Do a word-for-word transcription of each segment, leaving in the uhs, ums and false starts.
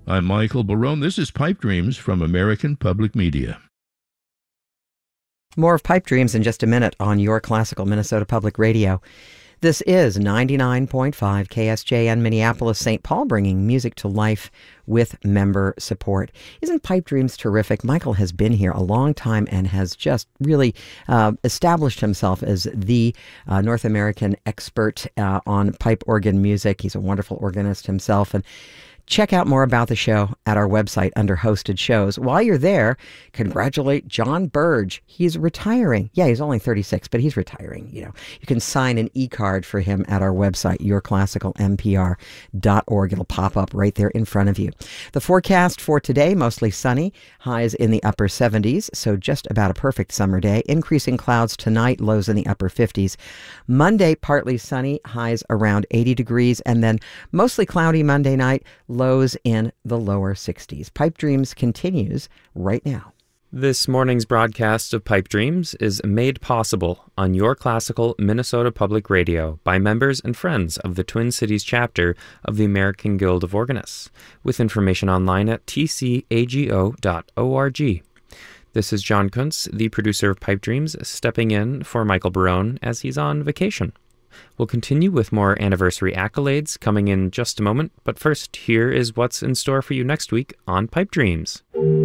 I'm Michael Barone. This is Pipe Dreams from American Public Media. More of Pipe Dreams in just a minute on your classical Minnesota Public Radio. This is ninety-nine point five K S J N Minneapolis, Saint Paul, bringing music to life with member support. Isn't Pipe Dreams terrific? Michael has been here a long time and has just really uh, established himself as the uh, North American expert uh, on pipe organ music. He's a wonderful organist himself, and check out more about the show at our website under hosted shows. While you're there, congratulate John Burge. He's retiring. Yeah, he's only thirty-six, but he's retiring. You know, you can sign an e-card for him at our website, your classical m p r dot org. It'll pop up right there in front of you. The forecast for today, mostly sunny, highs in the upper seventies, so just about a perfect summer day. Increasing clouds tonight, lows in the upper fifties. Monday, partly sunny, highs around eighty degrees, and then mostly cloudy Monday night, lows in the lower sixties. Pipe Dreams continues right now. This morning's broadcast of Pipe Dreams is made possible on your classical Minnesota Public Radio by members and friends of the Twin Cities chapter of the American Guild of Organists, with information online at t c a g o dot org. This is John Kuntz, the producer of Pipe Dreams, stepping in for Michael Barone as he's on vacation. We'll continue with more anniversary accolades coming in just a moment, but first, here is what's in store for you next week on Pipe Dreams.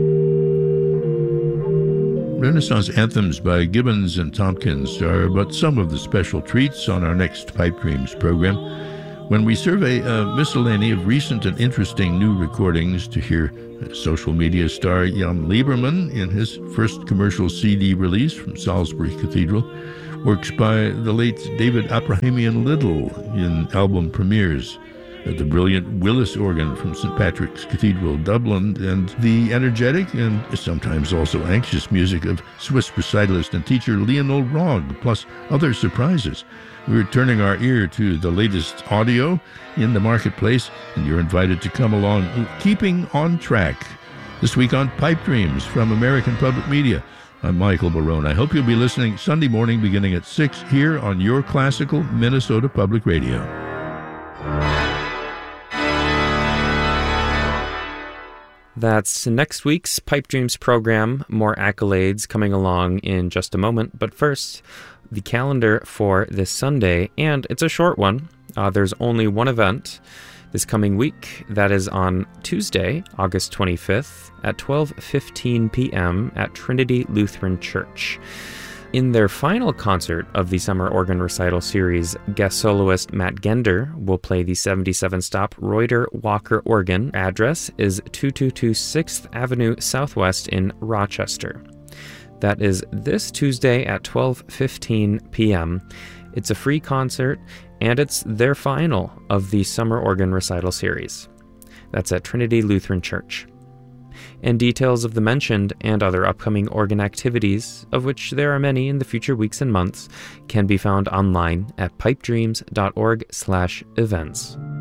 Renaissance anthems by Gibbons and Tompkins are but some of the special treats on our next Pipe Dreams program, when we survey a miscellany of recent and interesting new recordings to hear social media star Jan Lieberman in his first commercial C D release from Salisbury Cathedral, works by the late David Abrahamian Little in album premieres, the brilliant Willis organ from Saint Patrick's Cathedral, Dublin, and the energetic and sometimes also anxious music of Swiss recitalist and teacher Lionel Rogg, plus other surprises. We're turning our ear to the latest audio in the marketplace, and you're invited to come along, keeping on track. This week on Pipe Dreams from American Public Media, I'm Michael Barone. I hope you'll be listening Sunday morning beginning at six here on your classical Minnesota Public Radio. That's next week's Pipe Dreams program. More accolades coming along in just a moment. But first, the calendar for this Sunday, and it's a short one. Uh, there's only one event this coming week. That is on Tuesday, August twenty-fifth at twelve fifteen p.m. at Trinity Lutheran Church. In their final concert of the Summer Organ Recital Series, guest soloist Matt Gender will play the seventy-seven stop Reuter Walker organ. Address is two two two sixth Avenue Southwest in Rochester. That is this Tuesday at twelve fifteen p.m. It's a free concert, and it's their final of the Summer Organ Recital Series. That's at Trinity Lutheran Church. And details of the mentioned and other upcoming organ activities, of which there are many in the future weeks and months, can be found online at pipedreams dot org slash events.